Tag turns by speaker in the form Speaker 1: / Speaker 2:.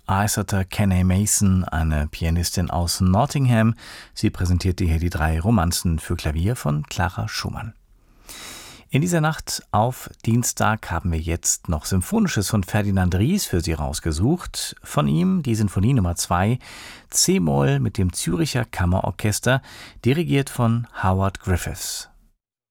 Speaker 1: Aissata Kenny Mason, eine Pianistin aus Nottingham. Sie präsentierte hier die 3 Romanzen für Klavier von Clara Schumann. In dieser Nacht auf Dienstag haben wir jetzt noch Symphonisches von Ferdinand Ries für Sie rausgesucht. Von ihm die Sinfonie Nummer 2, C-Moll mit dem Zürcher Kammerorchester, dirigiert von Howard Griffiths.